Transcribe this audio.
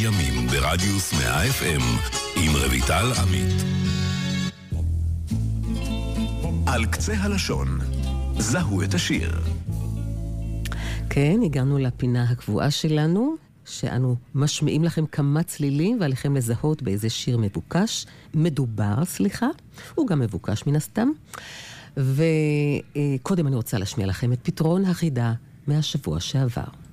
הימים ברדיוס 100 FM עם רויטל עמית. על קצה הלשון, זהו את השיר. כן, הגענו לפינה הקבועה שלנו, שאנו משמיעים לכם כמה צלילים ועליכם לזהות באיזה שיר מדובר, הוא גם מבוקש מן הסתם. וקודם אני רוצה להשמיע לכם את פתרון החידה מהשבוע שעבר.